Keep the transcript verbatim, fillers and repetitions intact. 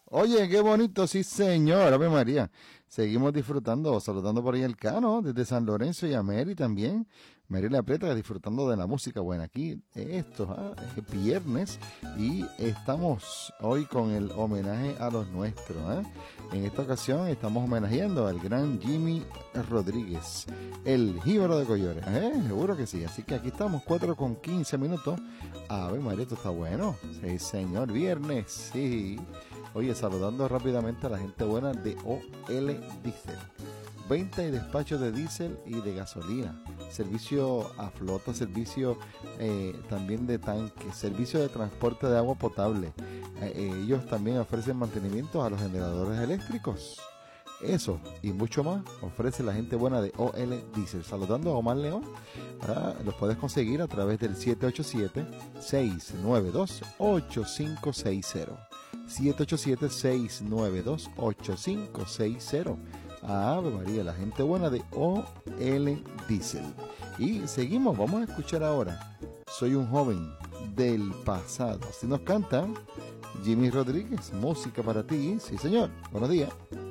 Oye, qué bonito, sí señor, Ave María. Seguimos disfrutando, saludando por ahí el Cano, desde San Lorenzo y a Mary también. Mary La Preta, disfrutando de la música buena. Aquí, esto, ah, es viernes y estamos hoy con el homenaje a los nuestros. ¿eh? En esta ocasión estamos homenajeando al gran Jimmy Rodríguez, el jíbaro de Collores. ¿eh? Seguro que sí. Así que aquí estamos, cuatro con quince minutos. Ave María, esto está bueno. Sí señor, viernes, sí. Oye, saludando rápidamente a la gente buena de O L Diesel. Venta y despacho de diésel y de gasolina. Servicio a flota, servicio eh, también de tanque, servicio de transporte de agua potable. Eh, ellos también ofrecen mantenimiento a los generadores eléctricos. Eso y mucho más ofrece la gente buena de O L Diesel. Saludando a Omar León. Ah, los puedes conseguir a través del siete ocho siete, seis nueve dos, ocho cinco seis cero. siete ocho siete, seis nueve dos, ocho cinco seis cero. Ave María, la gente buena de O L Diesel. Y seguimos, vamos a escuchar ahora Soy un joven del pasado. Así nos canta Jimmy Rodríguez, música para ti. Sí señor, buenos días.